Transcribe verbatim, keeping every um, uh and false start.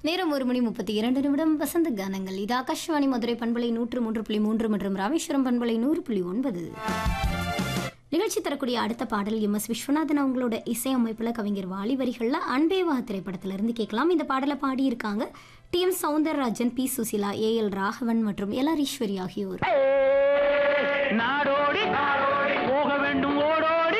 நேரம் ஒரு மணி முப்பத்தி இரண்டு நிமிடம். வசந்த கானங்கள். இது ஆகாஷ்வாணி மதுரை பண்பலை நூற்று மூன்று புள்ளி மூன்று மற்றும் ராமேஸ்வரம் பண்பலை நூறு புள்ளி ஒன்பது. நிகழ்ச்சி தரக்கூடிய அடுத்த பாடல் எம் எஸ் விஸ்வநாதன் அவங்களோட இசையமைப்பில் கவிஞர் வாலி வரிகளில் அன்பேவா திரைப்படத்திலிருந்து கேட்கலாம். இந்த பாடலை பாடியிருக்காங்க D M Soundararajan, B Susheela, A L Raghavan மற்றும் எல் ஆர் ஈஸ்வரி ஆகியோர். நாடோடி